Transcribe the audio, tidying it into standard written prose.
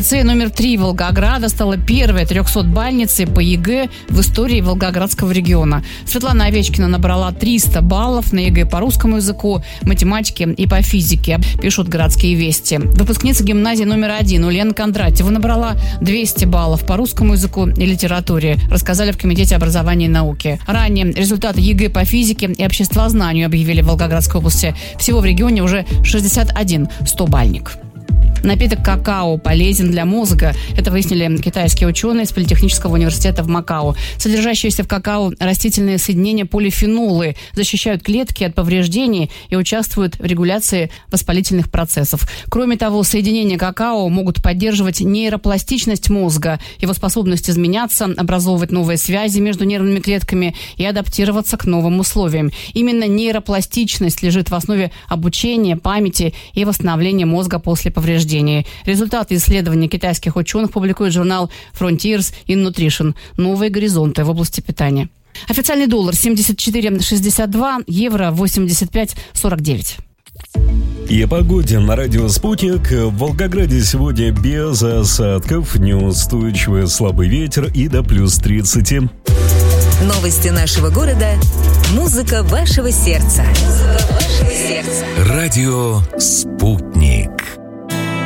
Лицей номер 3 Волгограда стала первой 300-бальницей по ЕГЭ в истории Волгоградского региона. Светлана Овечкина набрала 300 баллов на ЕГЭ по русскому языку, математике и по физике, пишут «Городские вести». Выпускница гимназии номер 1 Ульяна Кондратьева набрала 200 баллов по русскому языку и литературе, рассказали в Комитете образования и науки. Ранее результаты ЕГЭ по физике и обществознанию объявили в Волгоградской области. Всего в регионе уже 61 100-бальник. Напиток какао полезен для мозга. Это выяснили китайские ученые из Политехнического университета в Макао. Содержащиеся в какао растительные соединения полифенолы защищают клетки от повреждений и участвуют в регуляции воспалительных процессов. Кроме того, соединения какао могут поддерживать нейропластичность мозга, его способность изменяться, образовывать новые связи между нервными клетками и адаптироваться к новым условиям. Именно нейропластичность лежит в основе обучения, памяти и восстановления мозга после повреждений. Результаты исследования китайских ученых публикует журнал Frontiers in Nutrition. Новые горизонты в области питания. Официальный доллар 74,62, евро 85,49. И о погоде на радио «Спутник». В Волгограде сегодня без осадков, неустойчивый слабый ветер и до плюс 30. Новости нашего города. Музыка вашего сердца. Радио «Спутник».